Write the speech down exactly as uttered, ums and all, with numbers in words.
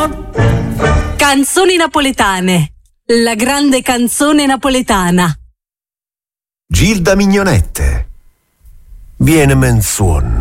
Canzoni napoletane. La grande canzone napoletana. Gilda Mignonette. Viene men suon.